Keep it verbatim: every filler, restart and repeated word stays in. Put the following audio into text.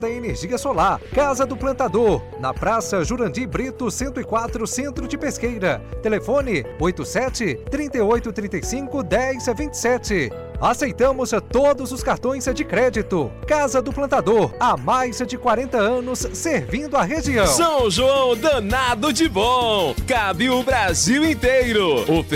da energia solar. Casa do Plantador, na Praça Jurandir Brito, cento e quatro, Centro de Pesqueira. Telefone oito sete, três oito três cinco, um zero dois sete. Aceitamos todos os cartões de crédito. Casa do Plantador, há mais de quarenta anos servindo a região. São João danado de bom, cabe o Brasil inteiro. O